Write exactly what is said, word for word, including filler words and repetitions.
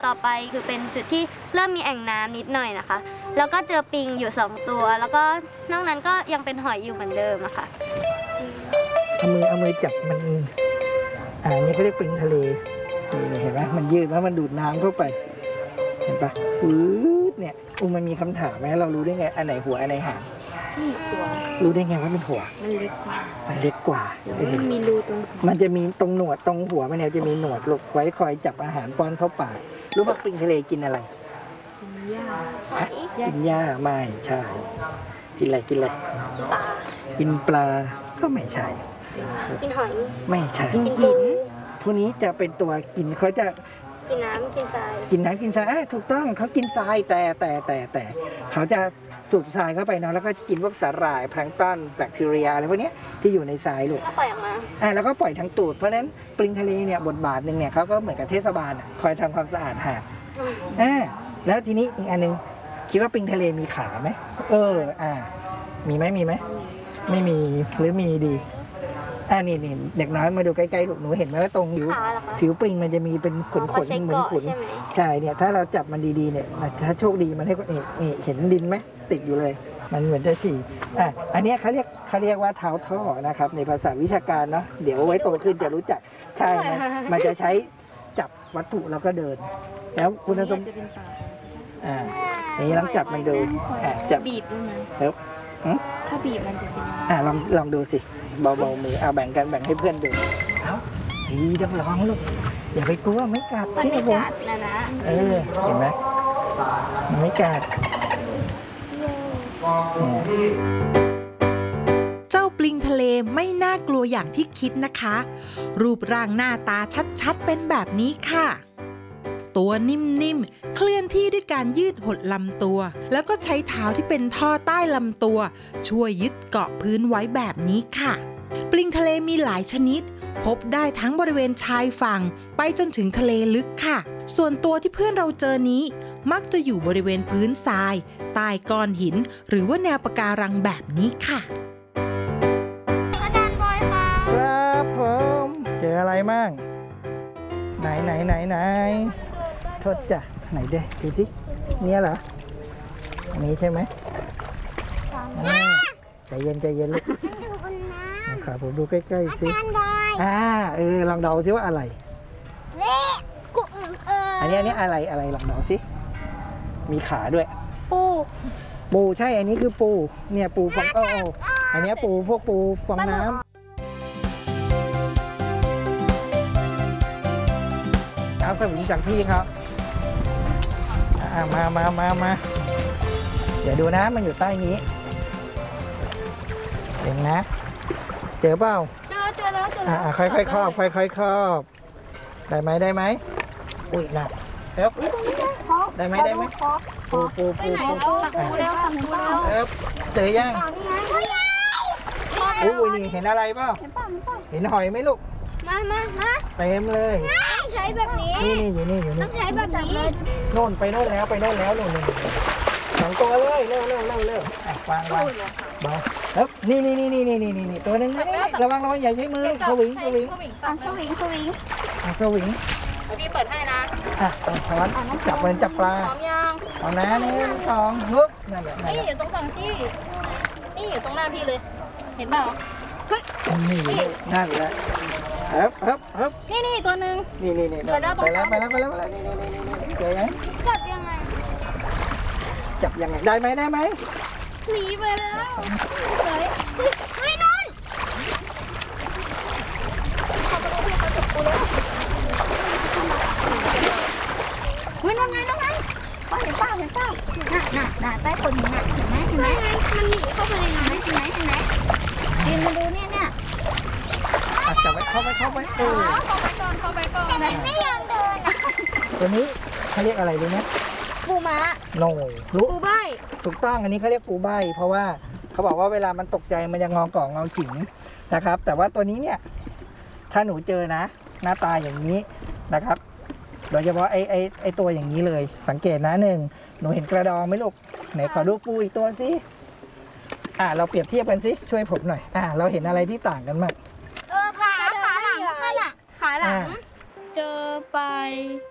ต่อไปคือเป็นจุดที่เริ่มมีแอ่งน้ำนิดหน่อยนะคะแล้วก็เจอปิงอยู่สองตัวแล้วก็นอกนั้นก็ยังเป็นหอยอยู่เหมือนเดิมอะค่ะเอามือเอามือจับมันอ่านี่เขาเรียกปิงทะเลนี่เห็นไหมมันยืดแล้วมันดูดน้ำเข้าไปเห็นปะปื๊ดเนี่ยอุ้มมันมีคำถามไหมเรารู้ได้ไงอันไหนหัวอันไหนหางรู้ได้ไงว่าเป็นหัวมันเล็กกว่ามันเล็กกว่ามันมีรูตรงมันจะมีตรงหนวดตรงหัวมันเนี่ยจะมีหนวดหลบไว้คอยจับอาหารป้อนเข้าปากรู้ว่าปิงทะเลกินอะไรกินหญ้ากินหญ้าไม่ใช่กินอะไรกินอะไรกินปลาก็ไม่ใช่กินหอยไม่ใช่กินหินพวกนี้จะเป็นตัวกินเขาจะกินน้ำกินทรายกินน้ำกินทรายถูกต้องเขากินทรายแต่แต่แต่แต่เขาจะสูบทรายเข้าไปเนาะแล้วก็กินพวกสาหร่ายแพลงก์ตอนแบคทีเรียอะไรพวกนี้ที่อยู่ในทรายลูกก็ปล่อยออกมาอ่าแล้วก็ปล่อยทั้งตูดเพราะฉะนั้นปลิงทะเลเนี่ยบทบาทหนึ่งเนี่ยเขาก็เหมือนกับเทศบาลคอยทำความสะอาดหาดอ่าแล้วทีนี้อีกอันนึงคิดว่าปลิงทะเลมีขาไหมเอออ่ามีไหมมีไหมไม่มีหรือมีดีอ่านี่นี่เด็กน้อยมาดูใกล้ๆลูกหนูเห็นไหมว่าตรงผิวผิวปลิงมันจะมีเป็นขนขนเหมือนขนใช่เนี่ยถ้าเราจับมันดีๆเนี่ยถ้าโชคดีมันให้นี่นี่เห็นดินไหมติดอยู่เลยมันเหมือนจะฉี่อ่ะอันนี้เขาเรียกเขาเรียกว่าเท้าท่อนะครับในภาษาวิชาการเนาะเดี๋ยวไว้โตขึ้นจะรู้จักใช่มันมันจะใช้จับวัตถุแล้วก็เดินแล้วคุณสมบัติอ่านี่ลองจับมันดูอ่าจับบีบได้ไหมแล้วถ้าบีบมันจะเป็นอ่าลองลองดูสิเบาๆมือเอาแบ่งกันแบ่งให้เพื่อนดูเอาดีต้องลองลูกอย่าไปกลัวไม่กัดที่ผมนะนะเออเห็นไหมไม่กัดเจ้าปลิงทะเลไม่น่ากลัวอย่างที่คิดนะคะรูปร่างหน้าตาชัดๆเป็นแบบนี้ค่ะตัวนิ่มๆเคลื่อนที่ด้วยการยืดหดลำตัวแล้วก็ใช้เท้าที่เป็นท่อใต้ลำตัวช่วยยึดเกาะพื้นไว้แบบนี้ค่ะปลิงทะเลมีหลายชนิดพบได้ทั้งบริเวณชายฝั่งไปจนถึงทะเลลึกค่ะส่วนตัวที่เพื่อนเราเจอนี้มักจะอยู่บริเวณพื้นทรายใต้ก้อนหินหรือว่าแนวปะการังแบบนี้ค่ะอาจารย์บอยค่ะครับผมเจออะไรมั่งไหนไหนไหนไหนโทษจ้ะไหนเด้ดูสิเนี่ยเหรออันนี้ใช่ไหมใจเย็นใจเย็นลูกค่ะผมดูใกล้ๆสิอ่าเออลองเดาสิว่าอะไรอันนี้อันนี้อะไรอะไรลองเดาสิมีขาด้วยปูปูใช่อันนี้คือปูเนี่ยปูฟองโอ้อันนี้ปูพวกปูฟองน้ำเอาสวิงจากพี่ครับมามามามาเดี๋ยวดูนะมันอยู่ใต้นี้เห็นนะเจอเปล่าเจอเจอแล้วเจอแล้วค่อยๆครอบค่อยๆครอบได้ไหมได้ไหมอุ้ยหนักเอ๊บได้ไหมได้ไหมปูปูปูปูเอ๊บเจอยังอุ้ยนี่เห็นอะไรเปล่าเห็นหอยไหมลูกมามามาเต็มเลยใช้แบบนี้นี่นี่อยู่นี่อยู่นี่ต้องใช้แบบนี้โน่นไปโน่นแล้วไปโน่นแล้วโน่นนี่สองตัวเลยเร็วเร็วเร็วเร็ววางวางเบาแล้วนี่นี่นี่นี่นี่นี่นี่ตัวนึงนี่ระวังระวังอย่าใช้มือสวิงสวิงสวิงสวิงสวิงพี่เปิดให้นะอ่ะช้อนจับมันจับปลาพร้อมยังเอานะหนึ่งสองฮึบนั่นแหละนี่อยู่ตรงฝั่งที่นี่อยู่ตรงหน้าพี่เลยเห็นเปล่านี่นั่นแหละเอ๊บเอ๊บเอ๊บนี่นี่ตัวหนึ่งนี่นี่นี่ไปแล้วไปแล้วไปแล้วไปแล้วนี่นี่นี่นี่เจอยังจับยังไงจับยังไงได้ไหมได้ไหมหนีไปแล้วเฮ้ยเฮ้ยนุ่นเฮ้ยนั่นไงนั่นไงป้าเห็นป้าเห็นป้าน่ะน่ะน่ะใต้คนนี้น่ะเห็นไหมเห็นไหมมันหนีเข้าไปในน้ำเห็นไหมเห็นไหมยืนมาดูเนี่ยเนี่ยจับไว้เข้าไปเข้าไปเออเข้าไปก่อนเข้าไปก่อนแต่ไม่ยอมเดินตัวนี้เขาเรียกอะไรรู้ไหมปูม้าโน่รู้ปูใบถูกต้องอันนี้เขาเรียกปูใบเพราะว่าเขาบอกว่าเวลามันตกใจมันจะงอกล่องงอจิ๋งนะครับแต่ว่าตัวนี้เนี่ยถ้าหนูเจอนะหน้าตาอย่างนี้นะครับโดยเฉพาะไอ้ไอ้ไอ้ตัวอย่างนี้เลยสังเกตนะหนึ่งหนูเห็นกระดองไหมลูกไหนขอดูปูอีกตัวสิอ่าเราเปรียบเทียบกันสิช่วยผมหน่อยอ่าเราเห็นอะไรที่ต่างกันบ้างเออขาขาหลังขาหลังขาหลังเจอไป